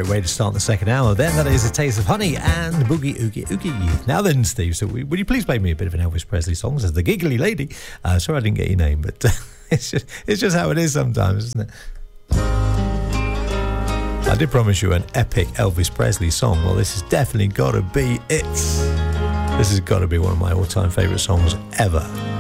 great way to start the second hour. Then that is A Taste of Honey and Boogie Oogie Oogie. Now then, Steve, so would you please play me a bit of an Elvis Presley song as the giggly lady? Sorry I didn't get your name, but it's just how it is sometimes, isn't it? I did promise you an epic Elvis Presley song. Well, this has definitely got to be it. This has got to be one of my all-time favourite songs ever.